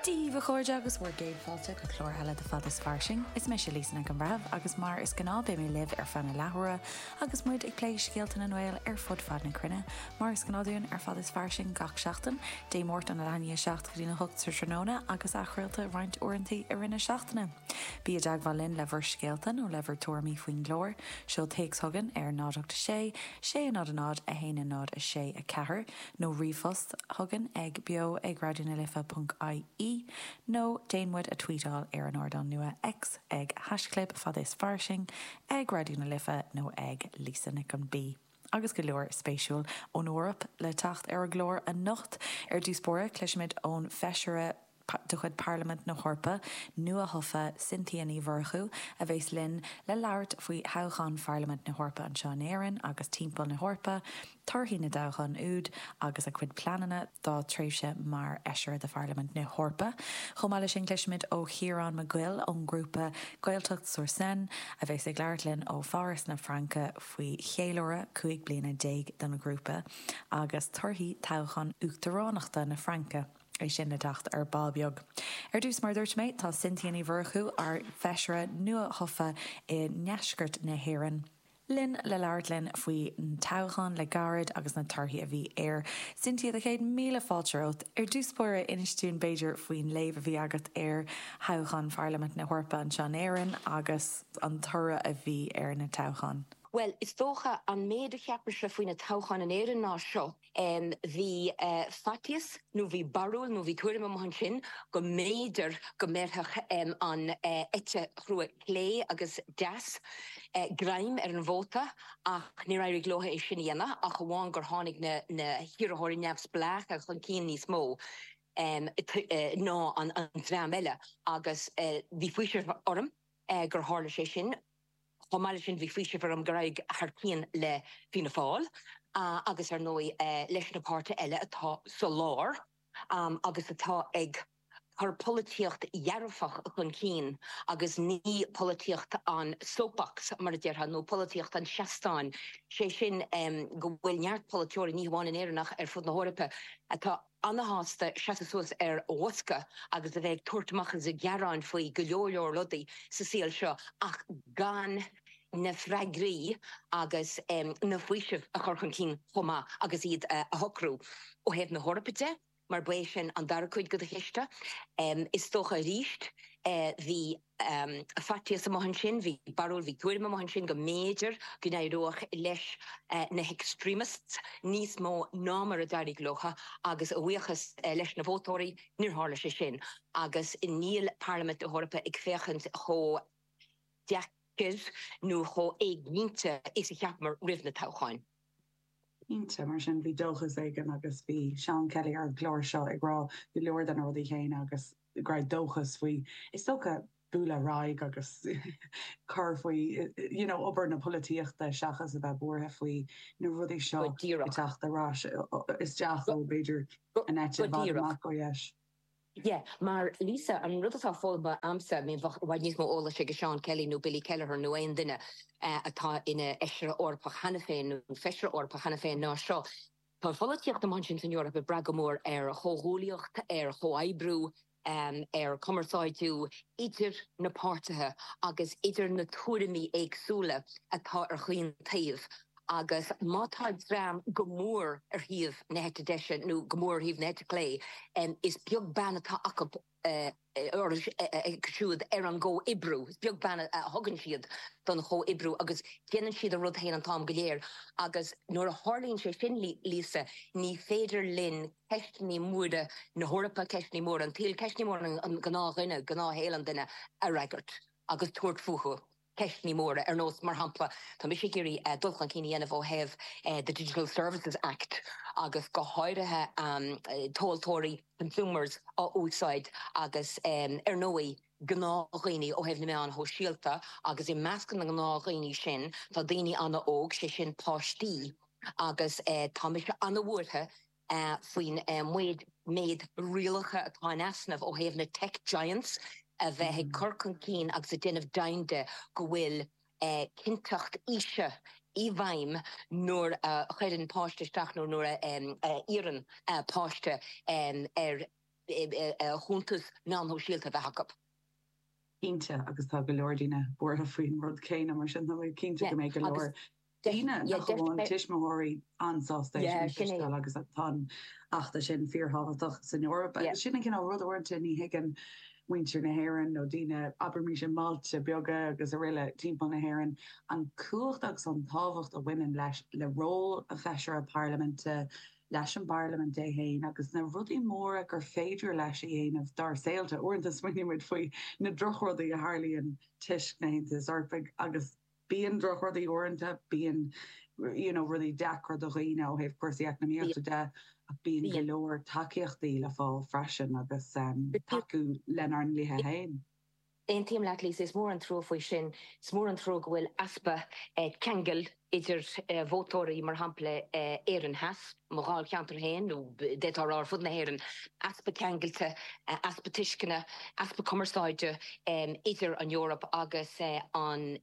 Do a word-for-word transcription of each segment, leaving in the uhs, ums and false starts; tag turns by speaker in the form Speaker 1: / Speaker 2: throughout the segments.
Speaker 1: Díomh a chuirde agus bhfuair géad fáilte go chlór heile de fad is farsing. Is me se lísanna an bhrabh agus mar is gná bé mé libh ar fanna lethúra agus muid ag plééis céaltain an bhil ar fud fad na crunne. Mar is gnáún ar fad is farsing gach seachtain, dé mórt an aine seach go dtína hocht sur tróna agus achrilta roiint orintí ar rinne seachtainna. Bí a deagháil linn lehar scéaltain ó lehar tuairmí faoin glór, seo takes thugan ar nádachta sé, sé a nád a nád a héana nád a sé a cethir, nó rifost thugan ag bio ag radioúna lifa punt I E. No déanmuid a tweetáil ar an ordan nua X ag hasclip fad is farsing ag radioúna lifa nó ag lísa nic an bí. Agus go leor spéisiúil ón Eorp le tacht ar a glór a nocht ar dúspóra cluisiid ón feisiire do chud Parliament na Hórpa nua hofa Cynthia Ní Bhorchu a bheits linn le labhart faoi hauchan Parliament na Hórpa an Seán Éireann agus timpeall na Hórpa, tarthaí na daghan úd agus a cuid planana dá tréimhse mar eisiir de Parliament na Hórpa. Chomáile sin cluisiid ó Chiarán Maguil ón grúpa Gaeltacht Sourcen a bheits ag labhart linn ó Fáras na Franca faoi chéileora chuig bliana déag don na grúpa agus tarthaí tauchan uachtaránachta na Franca. É sin na tacht ar balbeag. Ar dús mar dúirt méid tá Cynthia Ní Bhorchu ar feisiire nua hofa i neascart na Héireann. Linn le labhart linn faoi an tauchan le garad agus na tarthaí a bhí ar. Cynthia de chéad míle fáilteót ar dúspóra inistún Beiidir faoin léamh a bhí agat ar hauchan Parliament na Hórpa an Seán Éireann agus an tura a bhí ar na tauchan.
Speaker 2: Well, is tócha an méide cheapirse faoin na tauchan an éireann ná seo. Um, hí uh, fatias, nó hí barúil, nó hí tuairim amhan sin, go méidir go merthach um, an uh, ite chrua clé agus deas uh, graim ar an bhóta ach ní raibh glótha é sin dhéanana ach go bháin gur tháinig na, na hiarrthóirí neamhs blach a chun cín níos mó. Um, uh, ná an, an dream eile agus uh, bhí fuisir orm uh, gur hála sé sin. Chomáile sin bhí fuisir for am goraig harcían le fina fáil, uh, agus ar nói uh, leis na páirte eile atá soláir, um, agus atá ag chur políocht dhearfach chun cín, agus ní políocht an soapbox mar a dtíortha nó políocht an seastáin. Sé sin um, go bhfuil neart políteoirí ní bháin in éireannach ar fud na Hórpa atá anhaasta seatasúas ar Osca agus a bheith tuairteachchas a gearán faoi go leor ludaí sa síl seo ach gan na freigrí agus um, na fuisih a chur chun cín chomá agus iad uh, a hocrú ó hebh na Hórpaide mar buéis sin an dar chuid go a chiiste. Um, is tócha ríist uh, hí um, fatias amhan sin, hí barúil hí tuairim amhan sin go méidir go néireoach leis uh, na extremists níos mó námar a darí glocha agus a bhuiachas uh, leis na bhótóirí níor hála sé sin. Agus in níl Parliament na Hórpa ag féchant cho deachir nó cho éagnínte is a cheap mar rih na taucháin.
Speaker 3: Inte mar sin bhí dulchas aigen agus bhí Seán Kelly ar glóir seo ag rá go leor den rudí chéin agus graid dulchas faoi. Is tócha búla raig agus chur faoi, you know, obair na políochta seachas a bheith bortha faoi na rudí seo teachta rás. Is deach ó Beiidir an ete bhadach go dhéis.
Speaker 2: Yeah, maar Lisa, an ruddatá fóilba amsa mé bhaid níos mó óla sé go Seán Kelly nó Billy Kelleher nó aon duine uh, atá ina eisire orpa chana féin nó feisire orpa chana féin ná seo. Tá folíocht am sin san Eorpa bragamór ar a chóghúliocht ar chóaibrú um, ar commerceáidú idir na páirtethe agus idir na tuairimí éagsúla atá ar chuoin taobh. Agus mátáid rám gomór ar híomh nehete deise nó gomór híomh nehete lé um, is beag banna tá acab uh, or siúd ar an ggó ibrú. Is beag banna uh, hagann siad don cho ibrú agus déanann siad a rud héin an tám go léir. Agus nuair a hálíonn sé sin lísa ní féidir linn ceistní múda na Hórpa ceistní mór an tíl ceistní mór an gná rinne gná hélan duine a raigart agus tuairt fuchu. Ceistní móra ar nós mar hampla tá mis sé géirí uh, dulchan cíine dhéanamh ó heh uh, the Digital Services Act agus go háirithe um, uh, tóiltóirí consumers á úsáid agus um, ar nóí gnághine ó heh na meán ho síalta agus i meascan na gnághine sin tá daoine anna óg sé sin páistí agus uh, tá mis anna bhuathe uh, faoin um, méid méid rialacha atá asnamh ó heh na tech giants a bheith ag corcan cín agus a duineh dainde go bhfuil uh, cintacht ise i bhaim nóair uh, chuireann páisteisteach nó nóair um, uh, iarán uh, páiste um, ar chuúntas náú síalta bheit hacap.
Speaker 3: Cínte agus tá go leordíine bor a faoin rud céine mar sin bhfuil cínte go méid go leir. Díine bháin tiismóirí ansásta agus atá achta sin fíorhabhaach san Europa. Sinna cin rudhhairte ní higann winter na héan nó díine aber sin máilte beaga agus a riile timppla na héan an cuachtach an táhacht a women leis le ró a feisiir a parlamente leis an Parliament é héin agus na rudí mór gur féidir leis héanamh dar saoilta orintanta swinimiid faoi na drochrodí a Harlíon tiis nahéntas orpaig agus bíon drochrodí orintanta bíon you know rudí dechar do riine ó héh cuasaíach na míochtta de a bíon go leor takeíochtaí le fáil freisin agus taú lenar lithe héin.
Speaker 2: Ein tíim leat lís is mór an tro faoi sin, smór an tro gohfuil aspa kegel idir vótóí mar hapla éan has, moáil cheantar héin nó détar á fud na héan aspa kegelte, aspa tiiscinna, aspa commeráide idir an Europa agus an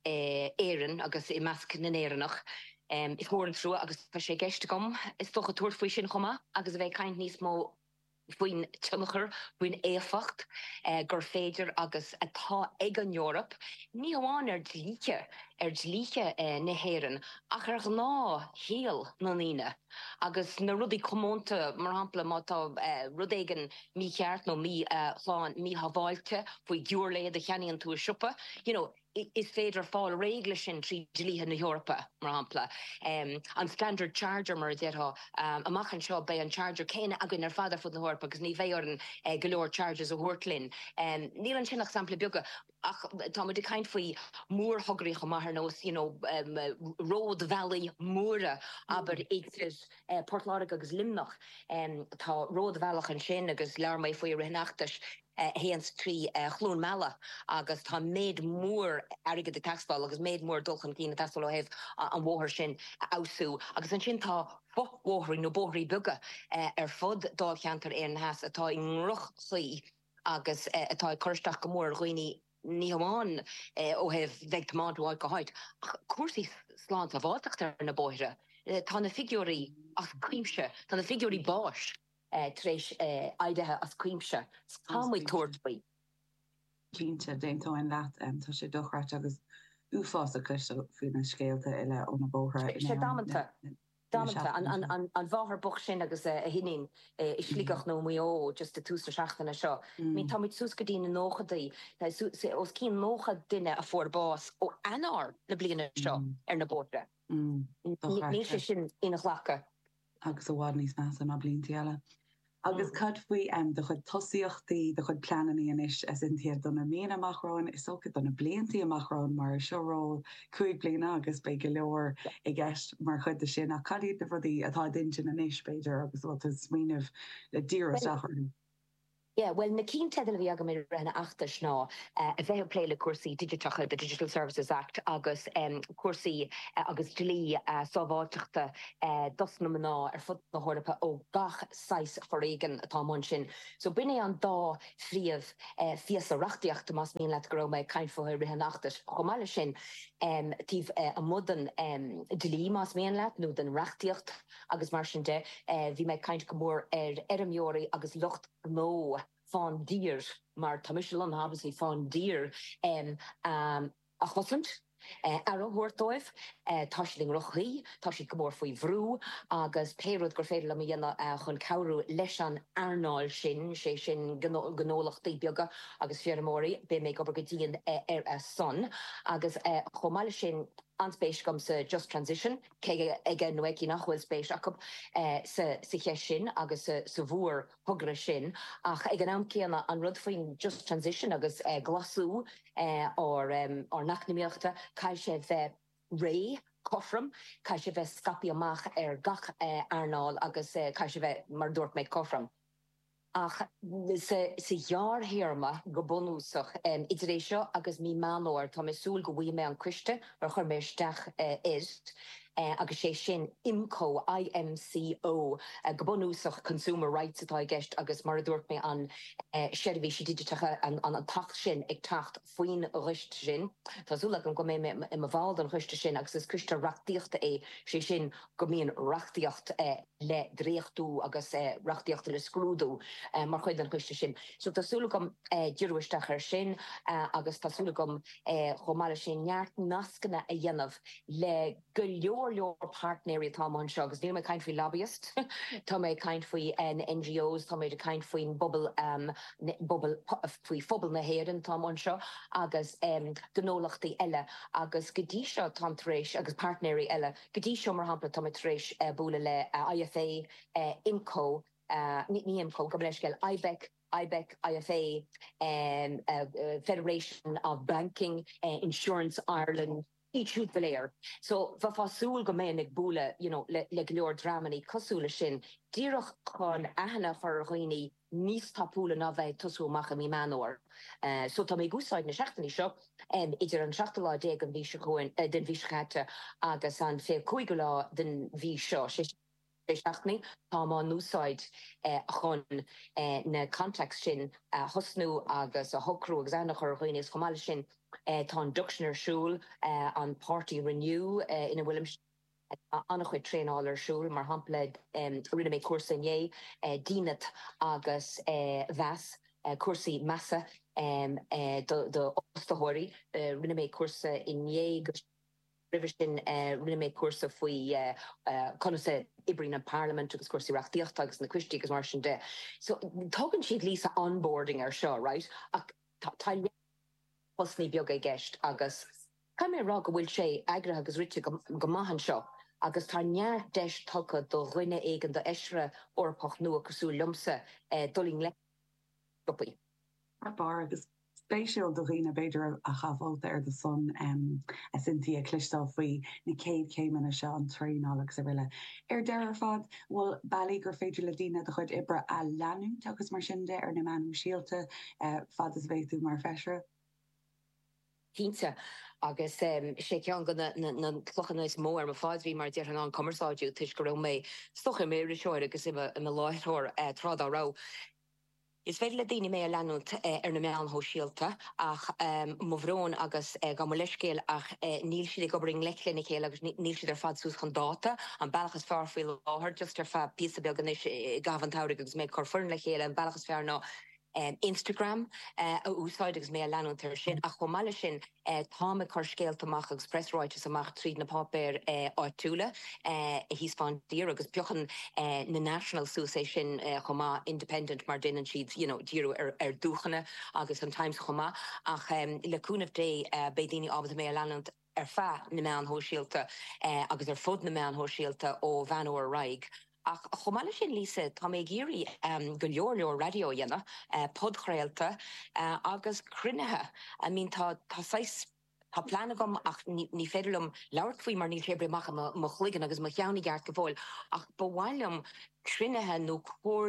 Speaker 2: éan agus i measc na éannach. Um, is mór an trú agus fe sé geiste gom, is toch a túir faoi sin chuma, agus a bheith kaint níos mó buin tumacher, buin éfacht, uh, gur féidir agus atá ag an Europa. Ní amháin ar dlíe, ar dlíe uh, na héan, ach ar ná héal na níine. Agus na rudí commónta mar hapla mátá uh, rudéigen mí cheart nó mí uh, chláán mí haváilte faoi giúrléad a cheanaíonn tú a siúpa. You know, is féidir fáil régle sin trí dlíthe na Europa mar hapla. Um, an standard charger mar détha um, amachchan seo bei an charger céine agan ar fada fud na Europa agus ní bhéar an uh, golóir chargers a thuirtlinn. Um, níl an sin sampla beaga ach tá mu de kaint faoi mór hograí go maithar nós, you know, um, Road Valley móra aber éidir uh, Portláric agus Limnach um, tá Road Valley an sin agus lear mé faoi rineachtas Uh, héans trí uh, chlún mela agus tá méid mór aige de taxbal agus méid mór dulchan cína tastal ó heh uh, an bhóthir sin ausú agus an sin tá fohóthí nó bóthí buga uh, ar fud dá cheantar éan has atá in ruch chuí agus uh, atá chuirteach go mór roioine ní hamán uh, ó heh bheith máúáid go háid. Cuasaí sláán a bháteachtar na bóithre. Uh, tá na figurí as cuimse, tá na figurí báis. Uh, tréis uh, aidehe as cuimse. Támid tuairtbaí.
Speaker 3: Cínte déontóin leat um, tá sé dochrát agus uafás a cluiste faoin na scéalta eile ó na bóthra.
Speaker 2: sé dámanta. Dámanta an an an an bháthar buch sin agus uh, a hinnin uh, is slígach nó mó just a túsar seachtainna seo. Mí táid sús go dtína nóchadaí os cín nócha duine a fórbás ó anar na bliana seo ar na bóthra. Ní sé sin ina chhlacha.
Speaker 3: Agus a bhád níos meas an a blionntí eile. Agus cad faoi um, de chud tosíochttaí de chud pleanaí inis as intíad donna méana amachráin is socha donna blianttí amachráin mar seoró chuig bliana agus be go leor i gceist mar chud de sin a cadí de rudí atá dintin inis beidir agus bhil is smaoineh le díra seachar.
Speaker 2: Yeah, well, na cín tedal bhí aga mé rena achtas ná a bheith pléile cuasaí digitacha the Digital Services Act agus um, cuasaí uh, agus dlí uh, sábháteachta uh, dosna ná ar fud na Hórapa ó gach sais choréigen atá man sin. So binne an dá fríomh uh, fias a rachtaíochta mas míon leat go raibh caiin fóthir rena achtas. Chomáile sin um, tíh uh, a mudan um, dlí mas míon leat nó den rachtaíocht agus mar sin de uh, bhí méid caiint go mór ar eramióirí agus lucht nó fan dier, maar tamisel an hebben ze fan dier en um, a chosend. Uh, ar hoortoif uh, tasling rochí tá si gomór faoi bhrú agus péród gur féidir am dhéanana uh, chun cabhrú leis an airnáil sin sé sin gnólachtaí beaga agus fearmóí be mé go go dtíon uh, ar a son agus uh, chomáile sin anspéis gom sa Just Transition cé ige nuici nachhfuil spéis acu uh, sa ché sin agus sa, sa bhúr thugra sin ach ag an am céanna an rud faoin Just Transition agus uh, glasú uh, or, um, or nachnimíochta cai sé bheith ré cofram, cai sé bheith scapi amach ar gach uh, airnáil agus uh, cai sé bheith mar dúirt méid cofram. Ach sa jaar hirma go bonúsach um, idiréisio agus mí manóir tá me súl go bhí me an cuiste ar chur méisteach uh, is uh, agus sé sin IMCO, I M C O, uh, gobunúsach Consumer Rights atá gist agus mar dúirt mé an uh, sérví si digitacha an, an, an tacht sin ag tacht foin rist sin. Tásúla go mé im a bháil an riste sin agus is cuiste rachtíochta é sé sin go míon rachtíocht uh, le dréochtú agus uh, rachtíochta le scrúdú uh, mar chuid an riste sin. So tásúla gom uh, dúiristachar sin uh, agus tásúla gom uh, chomáile sin neart nascanna a dhéanamh le go leor leor partnéir tá an seo, agus níl mé caint faoi lobbyist, tá mé caint faoi an N G Os, tá méid a caint faoin bubble um, bubble faoi phobal na héan tá an seo, agus um, gnólachtaí eile, agus godí seo tá tréis agus partnéirí eile, godí seo mar hampla tá tréis uh, búla le uh, I F A, uh, IMCO, uh, ní IMCO, go leisceil I B E C, I B E C, I F A, um, uh, uh, Federation of Banking, uh, Insurance Ireland, ísút valéir. So fa fasúl go mé ag búla, you know, le, le leor dramani cosúla sin, díoch chun ahanana far roioine níos tapúla na bheith tosú macha mí manor. Uh, so tá mé gúsáid na seachtaní seo, um, idir an seachta lá déag an bhí se chuin, uh, den bhí chatte agus an fé cuaig lá den bhí seo. Seachtaní tá má núsáid uh, chun uh, na context sin uh, hosnú agus a hocrú agus anna chur roioine is chomáile sin Uh, tá an Duchner Siúl uh, an Party Renew uh, ina William uh, annach chuid tréáler siúl mar hapla um, rinne mé cuasa inné uh, dínet agus uh, bheas uh, cuasaí massa um, uh, do Ostathóirí uh, rinne mé cuasa inné gus rivisin uh, rinne mé cuasa faoi uh, uh, conasa ibrin an Parliament agus cuasaí reachtaíocht agus na cuistí agus mar sin de. So tugann siad lísa onboarding ar seo, right? Ach tá Osní beag é gceist agus Ca mé rá go bhfuil sé agra agus rite go maihan seo agus tá neart deis tucha do dhuine éigen do eisre orpach nua cosú lumsa doling le gopaí.
Speaker 3: Ar bar agus spéisiúil do riine beidir a chafáilta ar de son um, a sintí a clistal faoi na céad céimena seo an tréálaach sa bhile. Ar deir fad bhfuil bailí gur féidir le dína de chud ibre a leanú agus mar sin de ar na manú síalta uh, fad is bhéitú mar feisre.
Speaker 2: Tínta agus um, sé cean go na clochan is mór ma fáid bhí mar dear an an commerceáidú tuis go raibh mé stocha mé seoir agus i me láithir trád á rá. Is féidir le daoine mé a leanút ar na meán ho síalta ach mo bhrón agus go leiscéil ach níl siad go bring lechlenne chéile agus níl siad ar fad sús chun dáta an bailachas fearfuil láthir just ar fa písa beag ganis gahantáir agus mé corfurn le chéile an bailachas fear ná Um, Instagram uh, a úsáid agus mé leanúntar sin a chomáile sin uh, tá me chu scéaltamach agus pressráites amach tríd na papéir uh, áitiúla uh, hís fan dír agus beochan uh, na National Association uh, chomá independent mar duine siad you know, díú ar, ar dúchanna agus an Times chomá ach um, leúnmh dé uh, be daoine ábhad mé leanúnt ar fa na meán hóisialta uh, agus ar fud na meán hóisialta ó Vanóir Raig. Ach chomáile sin lísa tá mé géirí um, go leor leor radio dhéanana uh, podchréalta uh, agus crunethe. I mean tá tá seis tá plana gom ach ní, ní féidirlumm leabhar faoi mar níl fébre macha mo chligan agus mo cheannaí gart go bhil ach bhhailm crunethe nó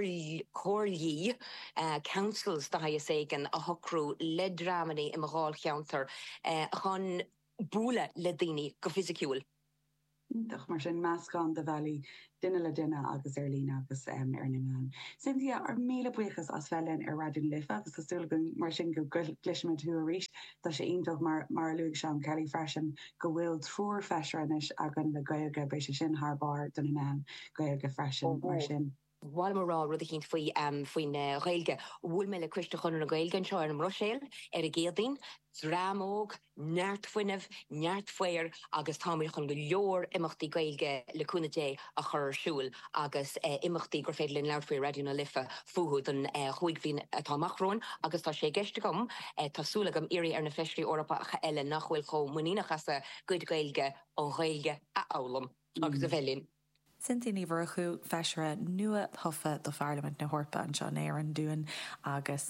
Speaker 2: cóirlí uh, councils da is éigen a hocrú le dramanaí i mo gháil cheantar uh, chun búla le daoine go fisiciúil.
Speaker 3: Doch mar sin meascán de bhelí duine le duine agus ar lína agus um, ar naán. Cynthia ar míle buchas as bhelinn ar radioún lifa agus tásúlagan mar sin go glisime tú a ríis tá sé iontoch mar mar luúg seán Kelly freisin go bhfuil trúr feisranis a gan le gailge bei sé sin thbar don naán gailge freisin mar sin.
Speaker 2: Wal marrá rud a chin faoi um, faoin uh, réilge bhfuil me le cuiste chun na gailgan seo ar an Rosil ar a géaldín, drámóg, neartfuineh, neartfuir agus táir chun go leor imachtaí gailge leúna dé a chur siúil agus uh, imachtaí gur féidir linn leirfuir radioúna lifa fuú don uh, chuig hín atáachróin agus tá sé geiste gom uh, tásúla gom irí ar na feistrí orpa eile nachhfuil cho muíachchas a goid gailge ó réilge a álam agus a bhelinn.
Speaker 1: Cynthia ní bhar chu feisire nua thofa do Parliament na hhorpa an seo éar an dúin agus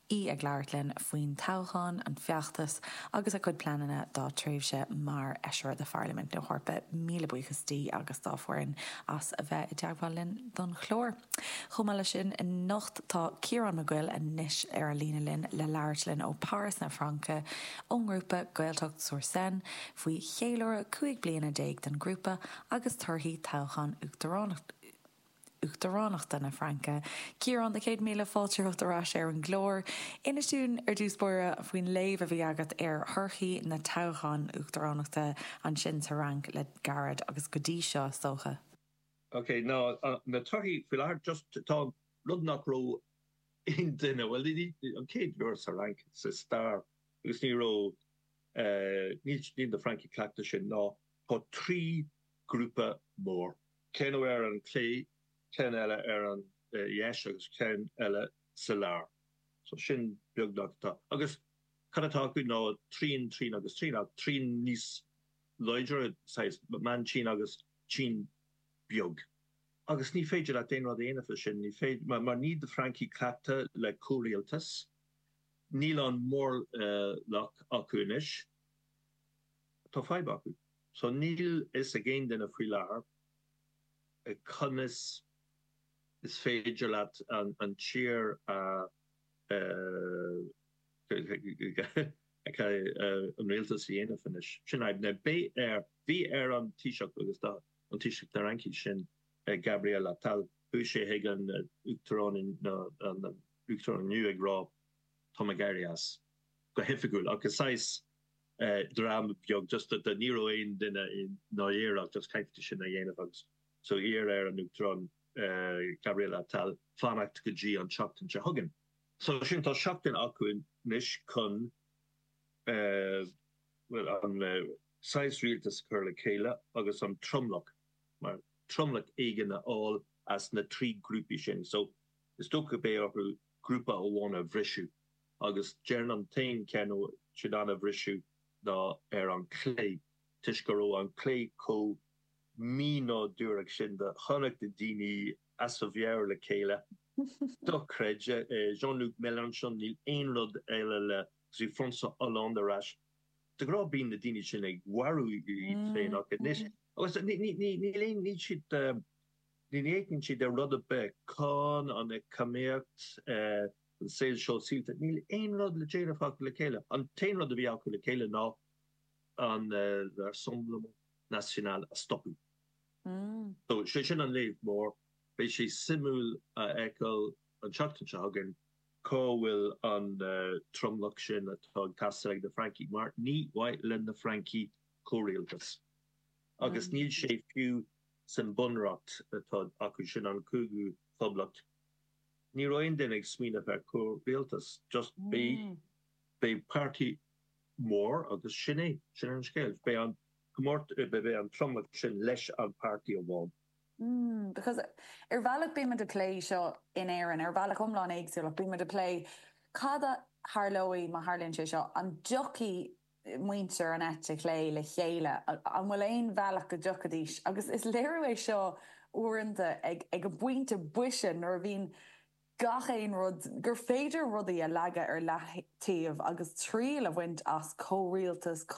Speaker 1: í ag leirlinn faoin táchaán an feachtas agus a chud planana dá tréimhse mar eisiir de Parliament nó chorpa míle buchas tí agus dáfuain as a bheith i deaghhalinn don chlór. Chomáile sin in nocht tá Ciarán McGill a níis ar a lína linn le leirlinn ó Páras na Franca ón grúpa Gaeltacht Suair Seine faoi chéileora cuaig bliana déag den grúpa agus tuirthaí táchaán Uachtaránach Uachtaránachta na Franca. Ciarán de céad míle fáilteocht arás ar an glór. Inistún ar dúspóire faoin léamh a bhí agat ar thuirthaí na táchaán Uachtaránachta an sin sa rank le garad agus go dtí seo socha.
Speaker 4: Okay, no, uh, na tuirthaí fi láir just tá rud nach ró in duine, well, an céad leor sa rank sa star agus ní ró ní de Frankie Clachta sin ná tá trí grúpa mór. Cén ar an clé, cén eile ar an dheis agus cén eile sa lear. So sin beagnachta. Agus canatá go ná trín trín agus trín ach trín níos leidir sais man Chin agus Chin beag. Agus ní féidir a déan rud éanafa sin ní féidir mar mar ní de Frankie Clachta le córéaltas. Níl an mór lech acu inis. Tá faib acu. So níl is a géin den a faoi lear. A cunas is féidir leat an, an tír uh, uh, an réaltas dhéana finis. Sin aib na bé ar bhí ar an tíiseach agus da an tíiseach na ranki sin uh, Gabriel Attal hu sé heag an Uachtarán an Uachtarán nu ag rá Tomagarias go hifigúil agus sais uh, drama beag just that the Nero ein in in naéach just kaifte sin a dhéanamh agus. So here er an Uachtarán uh, Gabriel Attal fanacht go dtí an seachtain se hugan. So sin tá seachtain acu níos chun uh, well, an uh, sais rialtas chur le chéile agus an tromlach mar tromlach éigeanna all as na trí grúpi sin. So is sto go bé chu grúpa ó bháin a bhrisú agus dearn an tain ceanú siad an a bhrisú ná ar an clé tuis go raibh an clé có mí ná dúrach sin de chonach de daoine as a bhear le chéile. Do creide Jean-Luc Mélenchon níl aon rud eile le sí François Hollande arás. De grá bín na daoine sin ag warú i féinach níos. Agus níl aon ní siad ní éitin siad a rud a be cá an a caméocht an saoil seo síolta. Níl aon rud le déanamh le chéile. An tain rud a bhí acu le chéile ná an Rassemblement National a stopú. Mm. So sé sin an léh mór bei sé simúl a eil an seachtain se hagan có bhfuil an uh, tromlach sin atá tasig de Frankie mar ní bhaid len na Frankie córéaltas. Agus mm. níl sé fiú san bunracht atá acu sin an cúgu phoblacht. Ní roiin den ag smína bheith córéaltas just mm. bé bé party mór agus sinné sin an scéil bé an Gomort be an tromlach sin leis an party amháin.
Speaker 5: Mm, because er bhealach bí me de play seo in éan, er bhealach omláin éagsúach bí me de play cada Harlóí má Harlíonn sé seo an jockey muintear an ete lé le chéile an bhfuil éon bhealach go jocadís agus is léirú é seo uanta ag ag go buinte buise nuair bhín gach éon rud gur féidir rudaí a leaga ar letíomh agus trí a bhaint as córéaltas